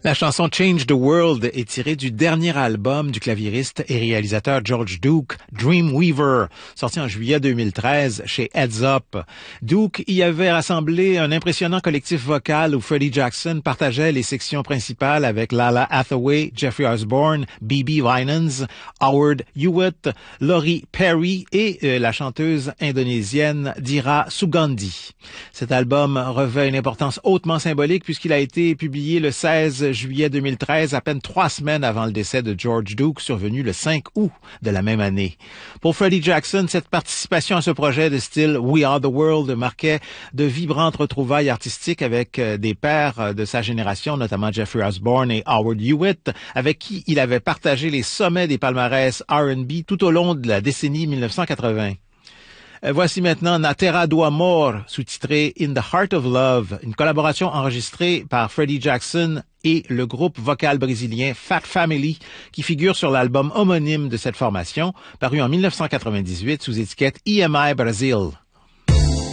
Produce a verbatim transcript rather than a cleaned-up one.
La chanson Change the World est tirée du dernier album du claviériste et réalisateur George Duke, Dreamweaver, sorti en juillet deux mille treize chez Heads Up. Duke y avait rassemblé un impressionnant collectif vocal où Freddie Jackson partageait les sections principales avec Lala Hathaway, Jeffrey Osborne, B B Winans, Howard Hewitt, Laurie Perry et euh, la chanteuse indonésienne Dira Sugandi. Cet album revêt une importance hautement symbolique puisqu'il a été publié le seize juillet deux mille treize, à peine trois semaines avant le décès de George Duke, survenu le cinq août de la même année. Pour Freddie Jackson, cette participation à ce projet de style We Are the World marquait de vibrantes retrouvailles artistiques avec des pairs de sa génération, notamment Jeffrey Osborne et Howard Hewitt, avec qui il avait partagé les sommets des palmarès R and B tout au long de la décennie mille neuf cent quatre-vingts. Voici maintenant Na Terra do Amor, sous-titré In the Heart of Love, une collaboration enregistrée par Freddie Jackson et le groupe vocal brésilien Fat Family, qui figure sur l'album homonyme de cette formation, paru en mille neuf cent quatre-vingt-dix-huit sous étiquette E M I Brasil.